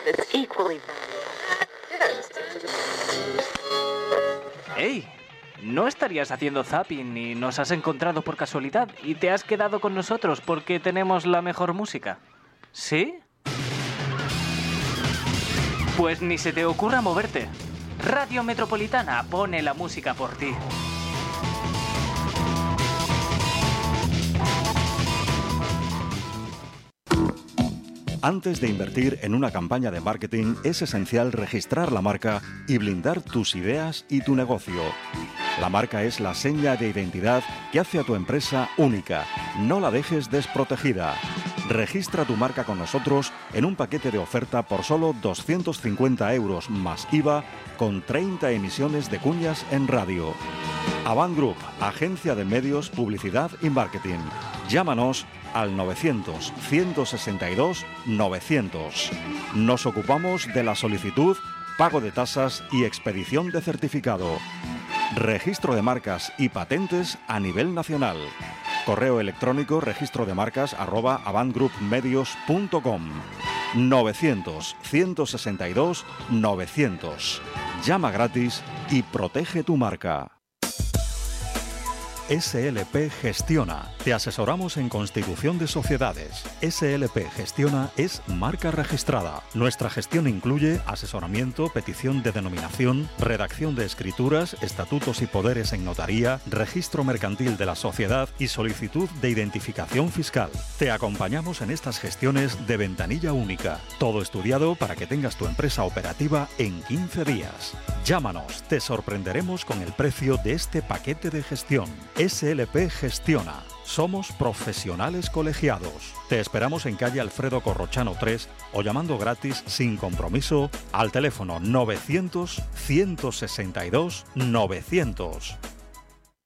¡Hey! ¿No estarías haciendo zapping y nos has encontrado por casualidad y te has quedado con nosotros porque tenemos la mejor música? ¿Sí? Pues ni se te ocurra moverte. Radio Metropolitana pone la música por ti. Antes de invertir en una campaña de marketing, es esencial registrar la marca y blindar tus ideas y tu negocio. La marca es la seña de identidad que hace a tu empresa única. No la dejes desprotegida. Registra tu marca con nosotros en un paquete de oferta por solo 250 euros más IVA con 30 emisiones de cuñas en radio. Avant Group, agencia de medios, publicidad y marketing. Llámanos al 900-162-900. Nos ocupamos de la solicitud, pago de tasas y expedición de certificado. Registro de marcas y patentes a nivel nacional. Correo electrónico registrodemarcas@avantgroupmedios.com. 900-162-900. Llama gratis y protege tu marca. SLP Gestiona. Te asesoramos en constitución de sociedades. SLP Gestiona es marca registrada. Nuestra gestión incluye asesoramiento, petición de denominación, redacción de escrituras, estatutos y poderes en notaría, registro mercantil de la sociedad y solicitud de identificación fiscal. Te acompañamos en estas gestiones de ventanilla única. Todo estudiado para que tengas tu empresa operativa en 15 días. Llámanos, te sorprenderemos con el precio de este paquete de gestión. SLP Gestiona. Somos profesionales colegiados. Te esperamos en calle Alfredo Corrochano 3 o llamando gratis sin compromiso al teléfono 900 162 900.